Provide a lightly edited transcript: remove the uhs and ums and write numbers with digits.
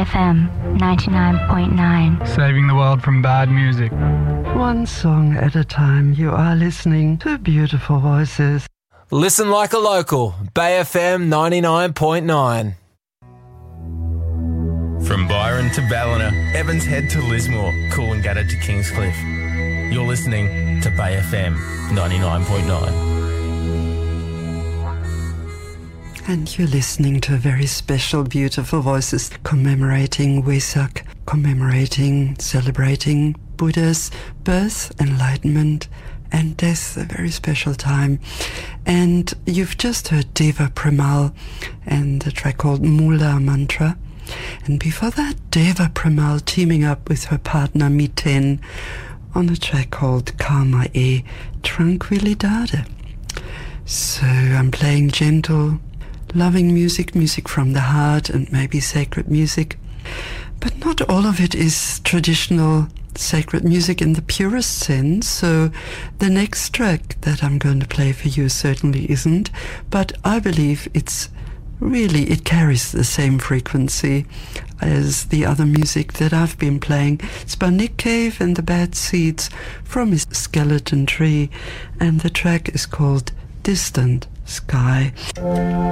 FM 99.9. Saving the world from bad music. One song at a time. You are listening to beautiful voices. Listen like a local. Bay FM 99.9. From Byron to Ballina, Evans Head to Lismore, Coolangatta to Kingscliff. You're listening to Bay FM 99.9. And you're listening to very special, beautiful voices commemorating Wesak, celebrating Buddha's birth, enlightenment, and death, a very special time. And you've just heard Deva Premal and a track called Mula Mantra. And before that, Deva Premal teaming up with her partner Miten on a track called Calma e Tranquilidade. So I'm playing gentle, loving music from the heart, and maybe sacred music. But not all of it is traditional sacred music in the purest sense, so the next track that I'm going to play for you certainly isn't, but I believe it carries the same frequency as the other music that I've been playing. It's by Nick Cave and the Bad Seeds from his Skeleton Tree, and the track is called Distant Sky.